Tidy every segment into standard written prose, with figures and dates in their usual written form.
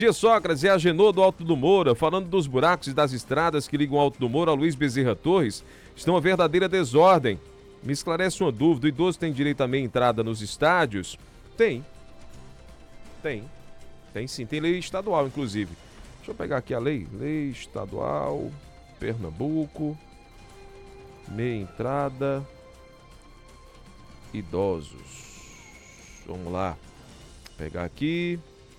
Dia Sócrates, é a Genô do Alto do Moura, falando dos buracos e das estradas que ligam o Alto do Moura ao Luiz Bezerra Torres, estão uma verdadeira desordem. Me esclarece uma dúvida, o idoso tem direito a meia entrada nos estádios? Tem sim, tem lei estadual inclusive. Deixa eu pegar aqui a lei estadual, Pernambuco, meia entrada, idosos. Vamos lá, pegar aqui.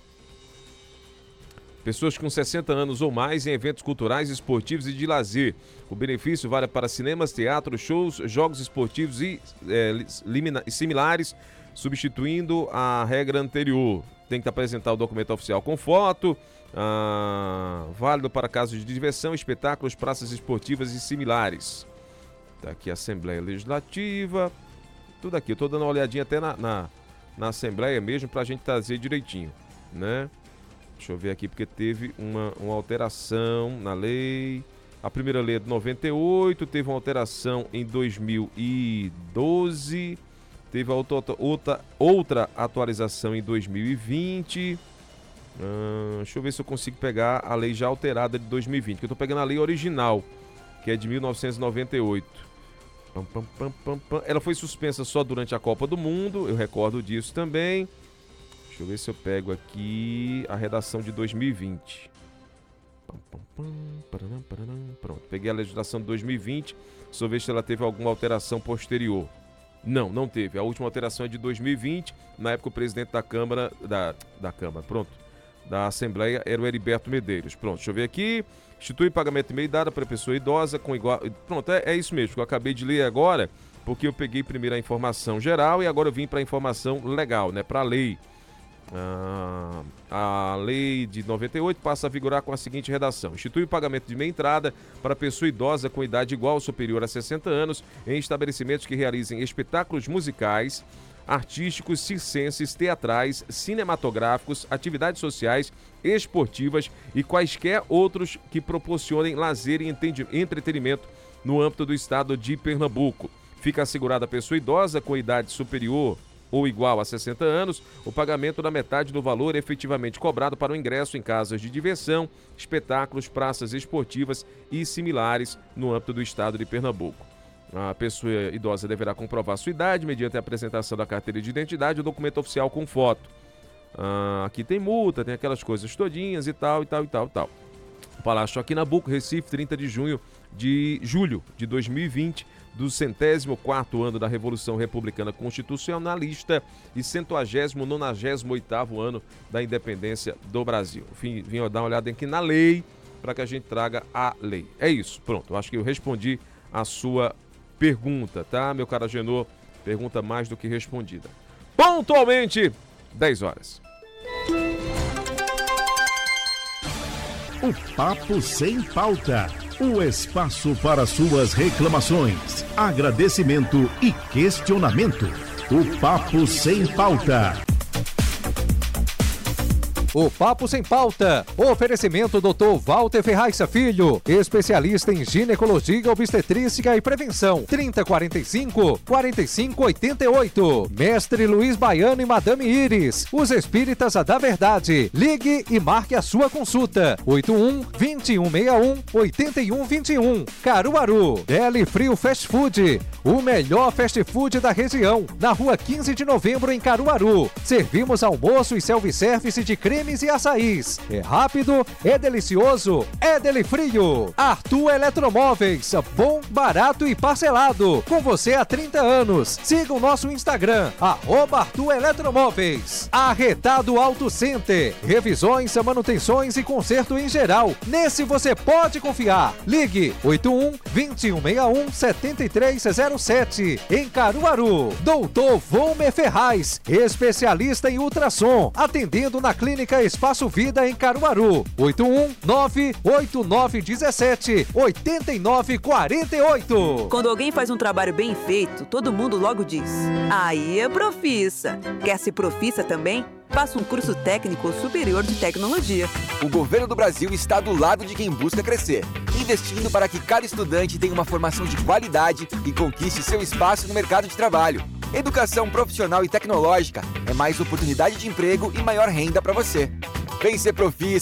Pessoas com 60 anos ou mais em eventos culturais, esportivos e de lazer. O benefício vale para cinemas, teatros, shows, jogos esportivos e similares, substituindo a regra anterior. Tem que apresentar o documento oficial com foto, válido para casos de diversão, espetáculos, praças esportivas e similares. Tá aqui a Assembleia Legislativa, tudo aqui. Eu tô dando uma olhadinha até na Assembleia mesmo para a gente trazer direitinho, né? Deixa eu ver aqui, porque teve uma alteração na lei. A primeira lei é de 98, teve uma alteração em 2012, teve outra atualização em 2020. Deixa eu ver se eu consigo pegar a lei já alterada de 2020, que eu tô pegando a lei original, que é de 1998. Ela foi suspensa só durante a Copa do Mundo, eu recordo disso também. Deixa eu ver se eu pego aqui a redação de 2020. Pronto, peguei a legislação de 2020. Só ver se ela teve alguma alteração posterior. Não teve. A última alteração é de 2020. Na época o presidente da Câmara, da Assembleia era o Heriberto Medeiros. Pronto, deixa eu ver aqui. Institui pagamento de meia idade para pessoa idosa com igual... Pronto, é isso mesmo que eu acabei de ler agora, porque eu peguei primeiro a informação geral e agora eu vim para a informação legal, né, para a lei. A lei de 98 passa a vigorar com a seguinte redação: institui o pagamento de meia entrada para pessoa idosa com idade igual ou superior a 60 anos em estabelecimentos que realizem espetáculos musicais, artísticos, circenses, teatrais, cinematográficos, atividades sociais, esportivas e quaisquer outros que proporcionem lazer e entretenimento no âmbito do estado de Pernambuco. Fica assegurada a pessoa idosa com idade superior ou igual a 60 anos, o pagamento da metade do valor efetivamente cobrado para o ingresso em casas de diversão, espetáculos, praças esportivas e similares no âmbito do estado de Pernambuco. A pessoa idosa deverá comprovar sua idade mediante a apresentação da carteira de identidade e o documento oficial com foto. Aqui tem multa, tem aquelas coisas todinhas e tal. Palácio aqui Nabuco, Recife, 30 de julho de 2020, do 104º ano da Revolução Republicana Constitucionalista e 199º ano da independência do Brasil. Vim dar uma olhada aqui na lei para que a gente traga a lei. É isso, pronto. Eu acho que eu respondi a sua pergunta, tá, meu cara Genô? Pergunta mais do que respondida. Pontualmente, 10 horas. O Papo Sem Pauta. O espaço para suas reclamações, agradecimento e questionamento. O Papo Sem Pauta. O Papo Sem Pauta. Oferecimento Dr. Walter Ferraz Filho, especialista em ginecologia, obstetrícia e prevenção. 3045-4588. Mestre Luiz Baiano e Madame Iris, os espíritas da verdade. Ligue e marque a sua consulta. 81-2161-8121. Caruaru. Deli Frio Fast Food, o melhor fast food da região. Na rua 15 de novembro em Caruaru. Servimos almoço e self-service de creme e açaís. É rápido, é delicioso, é Deli Frio. Arthur Eletromóveis, bom, barato e parcelado. Com você há 30 anos. Siga o nosso Instagram, @Arthur Eletromóveis. Arretado Auto Center. Revisões, manutenções e conserto em geral. Nesse você pode confiar. Ligue 81-2161-7307. Em Caruaru. Doutor Volmer Ferraz, especialista em ultrassom. Atendendo na Clínica Espaço Vida em Caruaru. 81-98917-8948. Quando alguém faz um trabalho bem feito, todo mundo logo diz: aí é profissa. Quer ser profissa também? Faça um curso técnico superior de tecnologia. O governo do Brasil está do lado de quem busca crescer, investindo para que cada estudante tenha uma formação de qualidade e conquiste seu espaço no mercado de trabalho. Educação profissional e tecnológica é mais oportunidade de emprego e maior renda para você. Vem ser Profissa.